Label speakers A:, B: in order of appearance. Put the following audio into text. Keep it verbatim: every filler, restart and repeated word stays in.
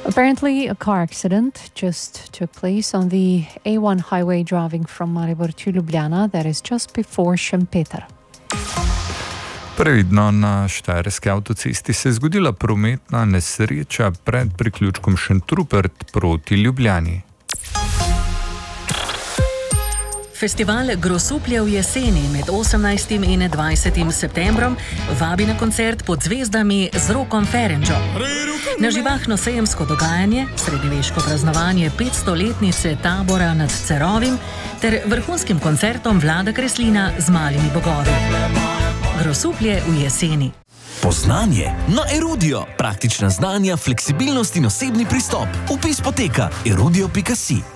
A: Apparently, a car accident just took place on the A one highway driving from Maribor to Ljubljana, that is just before Šempeter.
B: Previdno, na štajerski avtocesti se je zgodila prometna nesreča pred priključkom Šentrupert proti Ljubljani.
C: Festival Grosuplje v jeseni med osemnajstim in dvajsetim septembrom vabi na koncert Pod zvezdami z Rokom Ferenčo. Na živahno sejemsko dogajanje, srednjeveško praznovanje petstoletnice tabora nad Cerovim ter vrhunskim koncertom Vlada Kreslina z Malimi bogovi. Grosuplje v jeseni.
D: Poznanje na Erudio. Praktična znanja, fleksibilnost in osebni pristop. Vpis poteka erudio pika si.